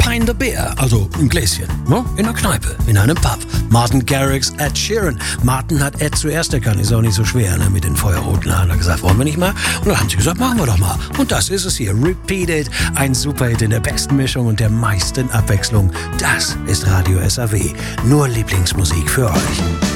Behind the Beer, also ein Gläschen, ne? In einer Kneipe, in einem Pub. Martin Garrix, Ed Sheeran. Martin hat Ed zuerst erkannt, ist auch nicht so schwer, ne? Mit den feuerroten Haaren. Er hat gesagt, wollen wir nicht mal? Und dann haben sie gesagt, machen wir doch mal. Und das ist es hier, Repeated, ein Superhit in der besten Mischung und der meisten Abwechslung. Das ist Radio SAW, nur Lieblingsmusik für euch.